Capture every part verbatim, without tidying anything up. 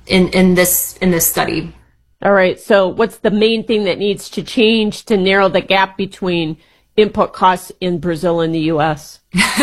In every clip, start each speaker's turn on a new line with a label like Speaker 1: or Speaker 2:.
Speaker 1: in, in this in this study.
Speaker 2: All right. So what's the main thing that needs to change to narrow the gap between input costs in Brazil and the U S?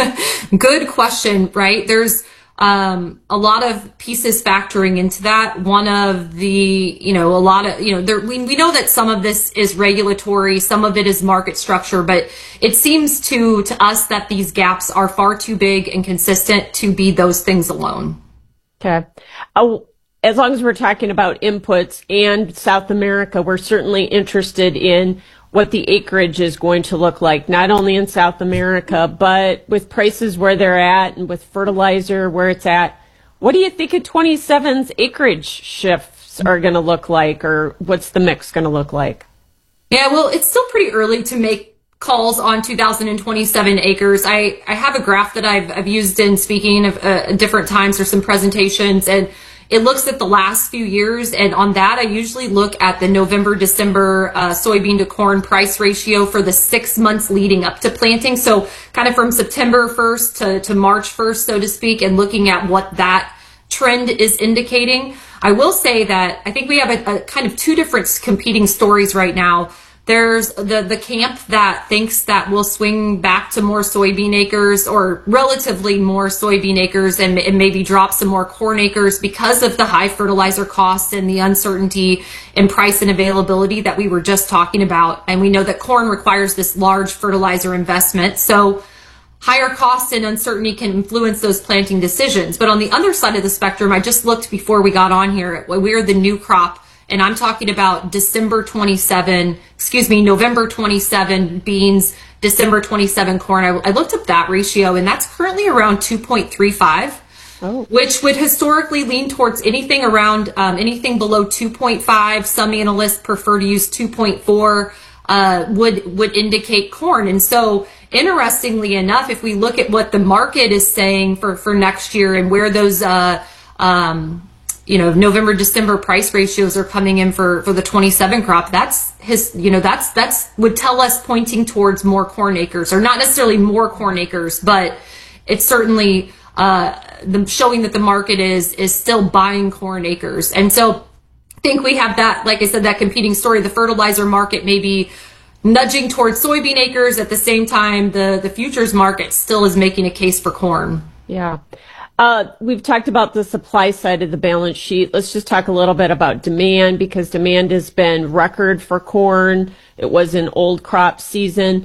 Speaker 1: Good question, right? There's um, a lot of pieces factoring into that. One of the, you know, a lot of, you know, there, we, we know that some of this is regulatory, some of it is market structure, but it seems to, to us that these gaps are far too big and consistent to be those things alone.
Speaker 2: Okay. Oh, as long as we're talking about inputs and South America, we're certainly interested in what the acreage is going to look like, not only in South America, but with prices where they're at and with fertilizer where it's at. What do you think of twenty-seven's acreage shifts are going to look like, or what's the mix going to look like?
Speaker 1: Yeah, well, it's still pretty early to make calls on two thousand twenty-seven acres. I, I have a graph that I've, I've used in speaking of uh, different times for some presentations, and it looks at the last few years, and on that, I usually look at the November, December uh, soybean to corn price ratio for the six months leading up to planting. So kind of from September first to, to March first, so to speak, and looking at what that trend is indicating. I will say that I think we have a, a kind of two different competing stories right now. There's the, the camp that thinks that we'll swing back to more soybean acres, or relatively more soybean acres, and, and maybe drop some more corn acres because of the high fertilizer costs and the uncertainty in price and availability that we were just talking about. And we know that corn requires this large fertilizer investment. So higher costs and uncertainty can influence those planting decisions. But on the other side of the spectrum, I just looked before we got on here, we're the new crop. And I'm talking about December twenty-seven, excuse me, November twenty-seven beans, December twenty-seven corn. I, I looked up that ratio, and that's currently around two point three five, oh. which would historically lean towards anything around um, anything below two point five. Some analysts prefer to use two point four, uh, would, would indicate corn. And so interestingly enough, if we look at what the market is saying for, for next year and where those, uh, um, you know, November, December price ratios are coming in for, for the twenty-seven crop, that's his, you know, that's, that's would tell us pointing towards more corn acres, or not necessarily more corn acres, but it's certainly, uh, the showing that the market is, is still buying corn acres. And so I think we have that, like I said, that competing story. The fertilizer market may be nudging towards soybean acres. At the same time, the, the futures market still is making a case for corn.
Speaker 2: Yeah. Uh, we've talked about the supply side of the balance sheet. Let's just talk a little bit about demand, because demand has been record for corn. It was an old crop season.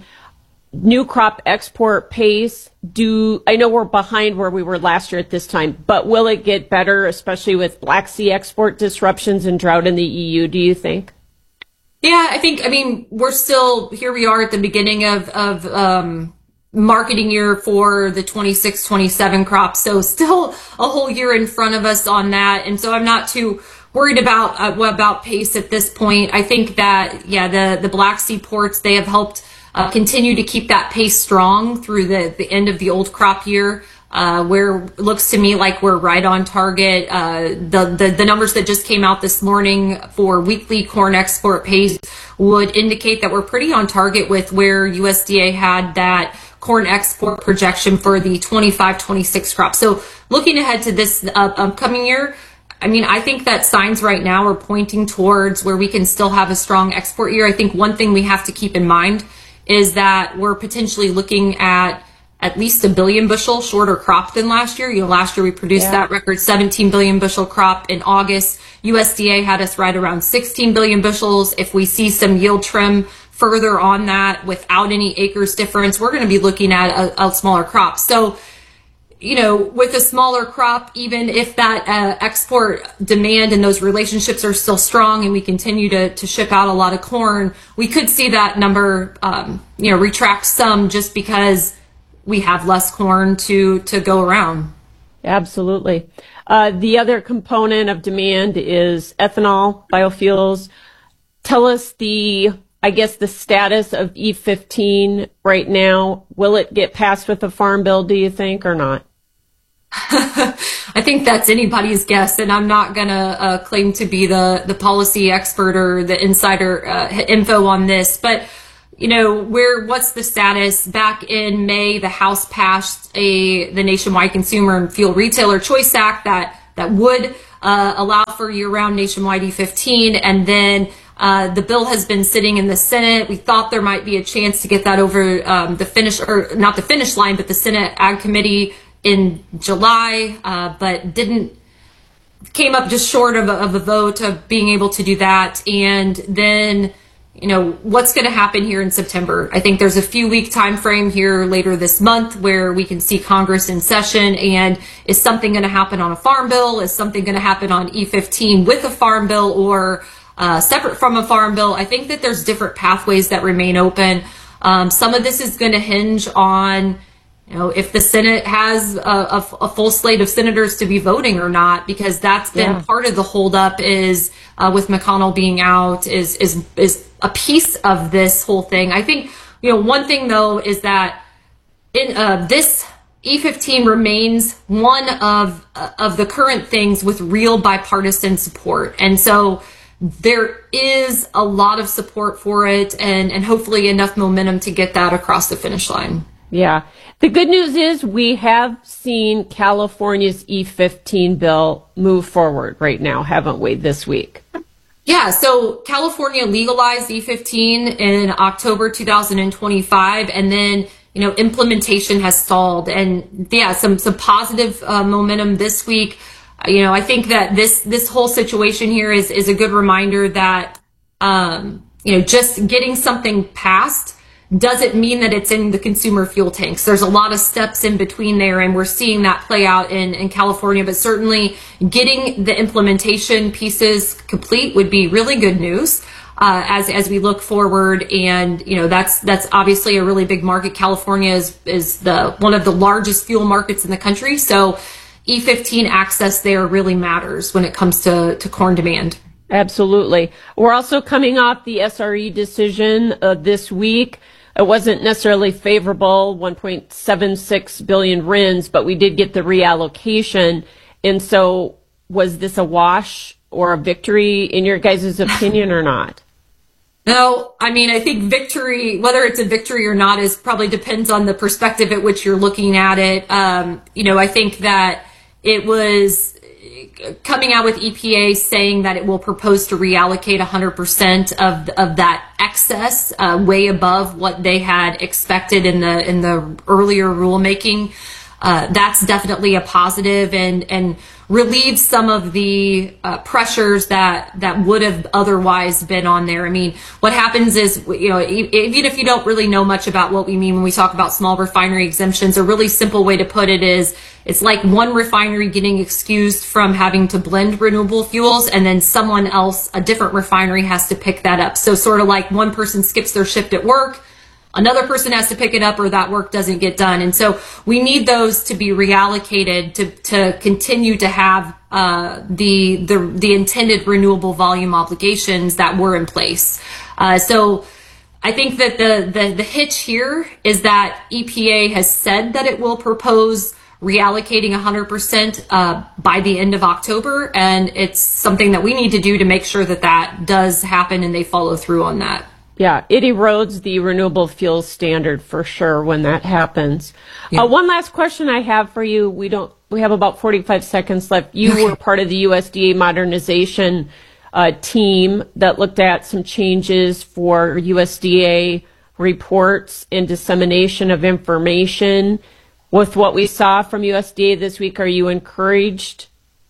Speaker 2: New crop export pace. Do I know we're behind where we were last year at this time, but will it get better, especially with Black Sea export disruptions and drought in the E U, do you think?
Speaker 1: Yeah, I think, I mean, we're still, here we are at the beginning of, of, um, marketing year for the twenty-six twenty-seven crop. So still a whole year in front of us on that. And so I'm not too worried about, uh, about pace at this point. I think that, yeah, the, the Black Sea ports, they have helped uh, continue to keep that pace strong through the, the end of the old crop year. Uh, where it looks to me like we're right on target. Uh, the, the, the numbers that just came out this morning for weekly corn export pace would indicate that we're pretty on target with where U S D A had that corn export projection for the twenty-five twenty-six crop. So looking ahead to this uh, upcoming year, I mean, I think that signs right now are pointing towards where we can still have a strong export year. I think one thing we have to keep in mind is that we're potentially looking at at least a billion bushel shorter crop than last year. You know, last year we produced yeah. that record seventeen billion bushel crop in August. U S D A had us right around sixteen billion bushels. If we see some yield trim further on that without any acres difference, we're going to be looking at a, a smaller crop. So, you know, with a smaller crop, even if that uh, export demand and those relationships are still strong and we continue to, to ship out a lot of corn, we could see that number, um, you know, retract some just because we have less corn to, to go around.
Speaker 2: Absolutely. Uh, the other component of demand is ethanol, biofuels. Tell us the, I guess, the status of E fifteen right now. Will it get passed with the Farm Bill, do you think, or not?
Speaker 1: I think that's anybody's guess, and I'm not going to uh, claim to be the, the policy expert or the insider uh, info on this, but you know, where, what's the status? Back in May, the House passed a, the Nationwide Consumer and Fuel Retailer Choice Act that, that would, uh, allow for year-round nationwide E fifteen, and then uh, the bill has been sitting in the Senate. We thought there might be a chance to get that over um, the finish, or not the finish line, but the Senate Ag Committee in July, uh, but didn't, came up just short of a, of a vote of being able to do that. And then, you know, what's going to happen here in September? I think there's a few week time frame here later this month where we can see Congress in session. And is something going to happen on a farm bill? Is something going to happen on E fifteen with a farm bill, or uh, separate from a farm bill? I think that there's different pathways that remain open. Um, some of this is going to hinge on, you know, if the Senate has a, a, a full slate of senators to be voting or not, because that's been yeah. part of the holdup is uh, with McConnell being out is is is a piece of this whole thing. I think, you know, one thing though is that in uh, this E fifteen remains one of uh, of the current things with real bipartisan support, and so there is a lot of support for it, and and hopefully enough momentum to get that across the finish line.
Speaker 2: Yeah. The good news is we have seen California's E fifteen bill move forward right now, haven't we, this week?
Speaker 1: Yeah, so California legalized E fifteen in October two thousand twenty-five, and then, you know, implementation has stalled. And yeah, some some positive uh, momentum this week. You know, I think that this this whole situation here is is a good reminder that um, you know, just getting something passed doesn't mean that it's in the consumer fuel tanks. There's a lot of steps in between there, and we're seeing that play out in, in California. But certainly getting the implementation pieces complete would be really good news uh, as as we look forward. And, you know, that's that's obviously a really big market. California is, is the one of the largest fuel markets in the country. So E fifteen access there really matters when it comes to, to corn demand.
Speaker 2: Absolutely. We're also coming off the S R E decision uh, this week. It wasn't necessarily favorable, one point seven six billion R I Ns, but we did get the reallocation. And so was this a wash or a victory in your guys' opinion or not?
Speaker 1: No, I mean, I think victory, whether it's a victory or not, is probably depends on the perspective at which you're looking at it. Um, you know, I think that it was coming out with E P A saying that it will propose to reallocate one hundred percent of of that excess, uh, way above what they had expected in the in the earlier rulemaking. Uh, that's definitely a positive, and and relieves some of the uh, pressures that that would have otherwise been on there. I mean, what happens is, you know, even if you don't really know much about what we mean when we talk about small refinery exemptions, a really simple way to put it is it's like one refinery getting excused from having to blend renewable fuels, and then someone else, a different refinery, has to pick that up. So sort of like one person skips their shift at work, another person has to pick it up, or that work doesn't get done. And so we need those to be reallocated to, to continue to have uh, the, the the intended renewable volume obligations that were in place. Uh, so I think that the, the, the hitch here is that E P A has said that it will propose reallocating one hundred percent uh, by the end of October, and it's something that we need to do to make sure that that does happen and they follow through on that.
Speaker 2: Yeah, it erodes the renewable fuels standard for sure when that happens. Yeah. Uh, one last question I have for you. We don't. We have about forty-five seconds left. You were part of the U S D A modernization uh, team that looked at some changes for U S D A reports and dissemination of information. With what we saw from U S D A this week, are you encouraged?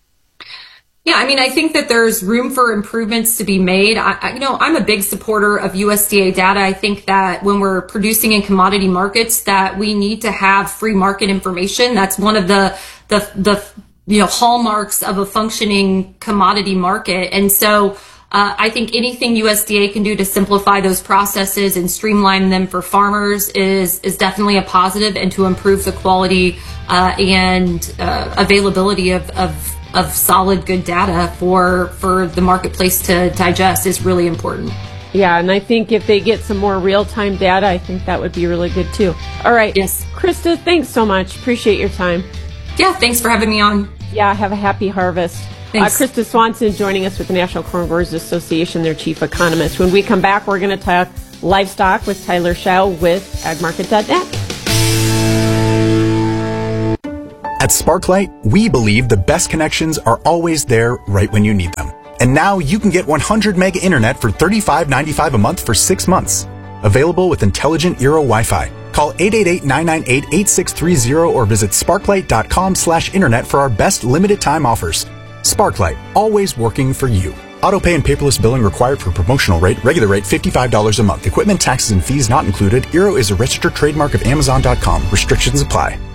Speaker 1: Yeah, I mean, I think that there's room for improvements to be made. I, I, you know, I'm a big supporter of U S D A data. I think that when we're producing in commodity markets, that we need to have free market information. That's one of the the the you know hallmarks of a functioning commodity market. And so uh, I think anything U S D A can do to simplify those processes and streamline them for farmers is is definitely a positive, and to improve the quality uh, and uh, availability of, of of solid, good data for for the marketplace to digest is really important.
Speaker 2: Yeah, and I think if they get some more real-time data, I think that would be really good too. All right.
Speaker 1: Yes.
Speaker 2: Krista, thanks so much. Appreciate your time.
Speaker 1: Yeah, thanks for having me on.
Speaker 2: Yeah, have a happy harvest.
Speaker 1: Thanks.
Speaker 2: Uh, Krista Swanson joining us with the National Corn Growers Association, their chief economist. When we come back, we're going to talk livestock with Tyler Schau with ag market dot net.
Speaker 3: At Sparklight, we believe the best connections are always there right when you need them. And now you can get one hundred meg internet for thirty-five ninety-five a month for six months. Available with intelligent Eero Wi-Fi. Call eight eight eight, nine nine eight, eight six three zero or visit sparklight.com slash internet for our best limited time offers. Sparklight, always working for you. Autopay and paperless billing required for promotional rate. Regular rate fifty-five dollars a month. Equipment, taxes, and fees not included. Eero is a registered trademark of Amazon dot com. Restrictions apply.